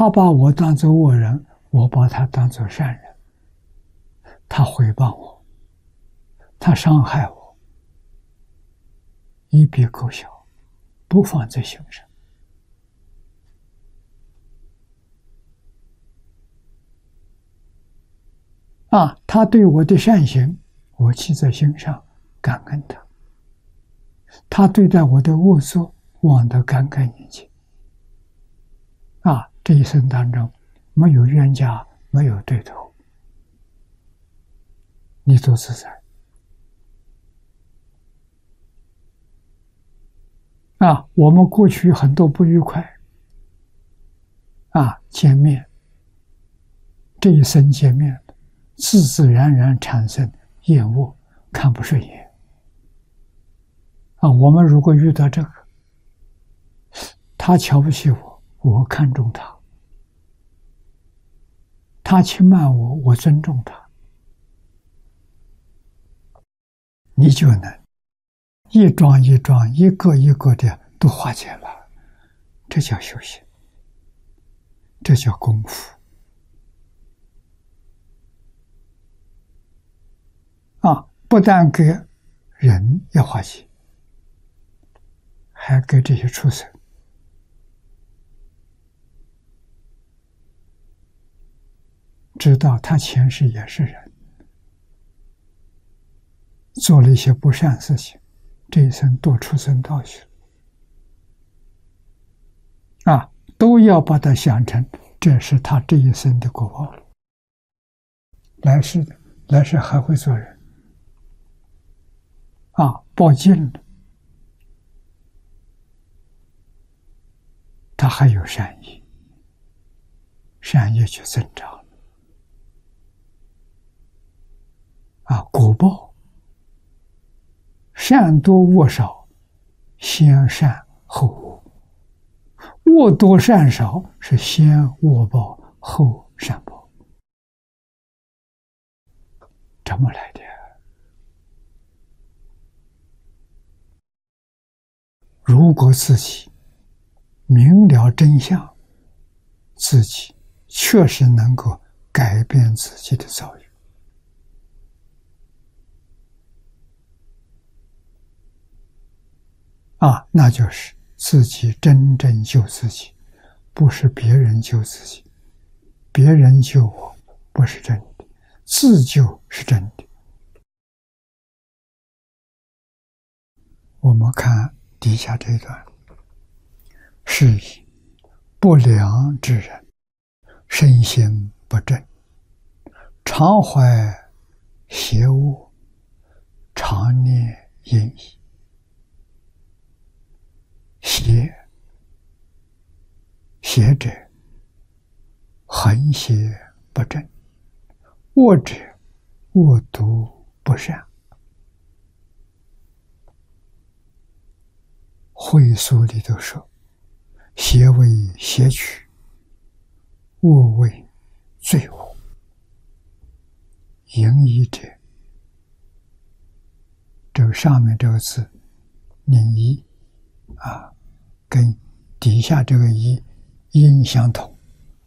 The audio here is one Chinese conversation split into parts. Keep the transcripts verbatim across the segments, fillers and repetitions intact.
他把我当作恶人，我把他当作善人。他诽谤我，他伤害我，一笔勾销，不放在心上。啊，他对我的善行，我记在心上，感恩他；他对待我的恶作，忘得干干净净。啊，这一生当中，没有冤家，没有对头，你都自在。啊，我们过去很多不愉快，啊，见面，这一生见面，自自然然产生厌恶，看不顺眼。啊，我们如果遇到这个，他瞧不起我，我看重他；他轻慢我，我尊重他，你就能一桩一桩、一个一个的都化解了。这叫修行，这叫功夫。啊，不但给人要化解，还给这些畜生。知道他前世也是人，做了一些不善事情，这一生堕畜生道去了。啊，都要把它想成这是他这一生的果报，来世的来世还会做人。啊，报尽了，他还有善意，善意就增长了。啊，果报善多恶少，先善后恶；恶多善少，是先恶报后善报。这么来的。如果自己明了真相，自己确实能够改变自己的遭遇。啊，那就是自己真正救自己，不是别人救自己。别人救我不是真的，自救是真的。我们看底下这一段，是以不良之人，身心不正，常怀邪恶，常念淫逸。邪，邪者横邪不正，恶者恶毒不善。会所里头说，邪为邪曲，恶为罪恶。淫逸者，这个上面这个字念一啊，跟底下这个一音相同，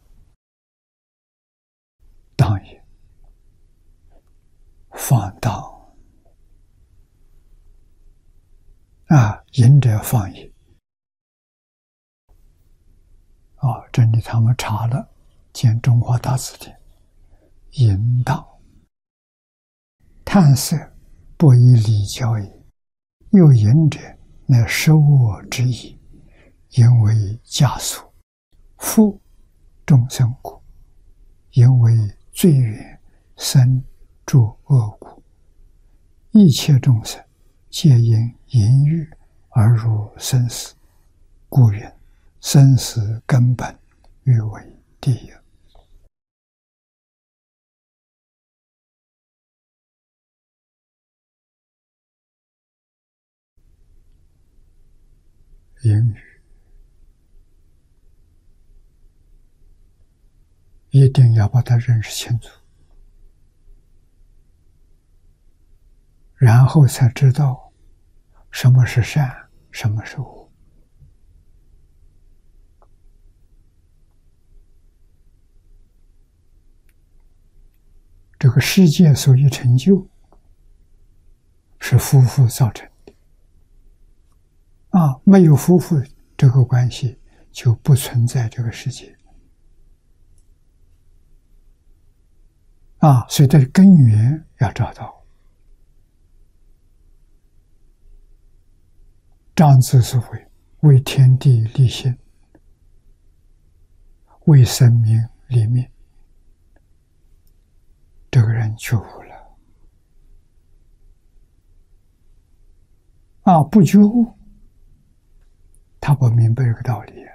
当也放荡啊，淫者放逸啊，这里他们查了，见中华大字典，淫荡，叹色，不以礼教也。又淫者，乃食恶之意，淫为枷锁，负众生苦，淫为罪缘，生诸恶苦。一切众生皆因淫欲而入生死，故云生死根本，欲为地狱。淫欲一定要把它认识清楚，然后才知道什么是善，什么是恶。 个世界所以成就，是夫妇造成的。啊，没有夫妇这个关系，就不存在这个世界。啊，所以这根源要找到。张子所谓为天地立心，为生民立命，这个人觉悟了。啊，不觉悟，他不明白这个道理。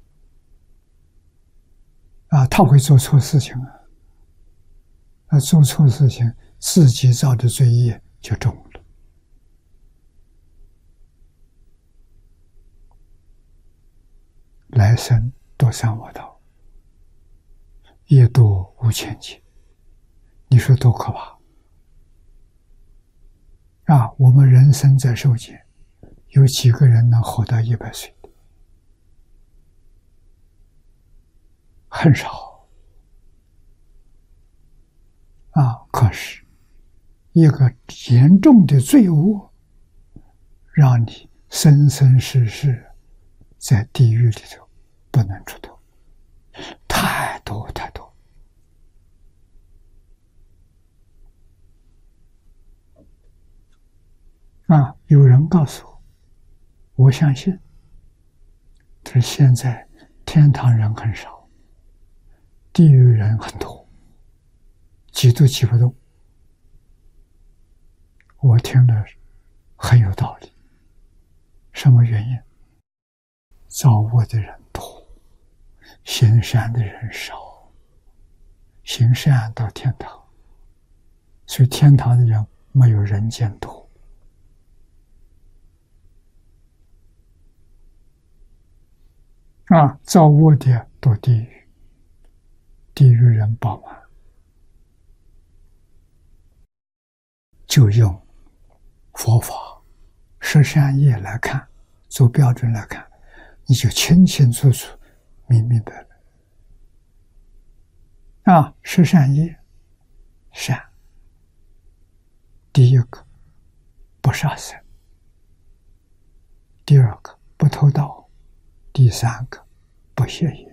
啊，他会做错事情啊。啊，做错事情，自己造的罪业就重了。来生堕三恶道，业堕无间劫，你说多可怕啊！我们人生在受间，有几个人能活到一百岁的？很少。啊！可是，一个严重的罪恶，让你生生世世在地狱里头不能出头，太多太多。啊！有人告诉我，我相信，他说现在天堂人很少，地狱人很多。挤都挤不动，我听了很有道理。什么原因？造恶的人多，行善的人少。行善到天堂，所以天堂的人没有人间多。啊，造恶的堕地狱，地狱人饱满。就用佛法十善业来看，做标准来看，你就清清楚楚、明明白白。啊，十善业，善，第一个不杀生，第二个不偷盗，第三个不邪淫，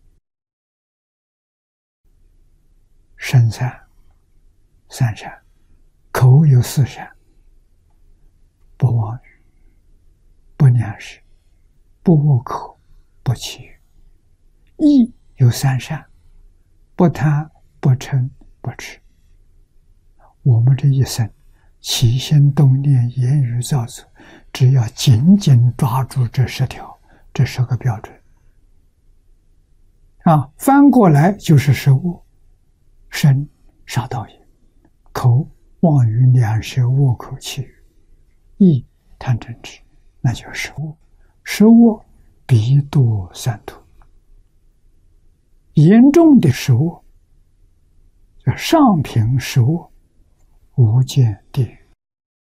身善，三善。口有四善：不妄语，不两舌，不恶口，不绮语。意有三善：不贪，不嗔，不痴。我们这一生起心动念、言语造作，只要紧紧抓住这十条，这十个标准啊，翻过来就是十恶：身杀盗淫，口妄语两舌恶口绮语，意贪嗔痴，那就是十恶。十恶必堕三途。严重的十恶叫上品十恶，无间地狱。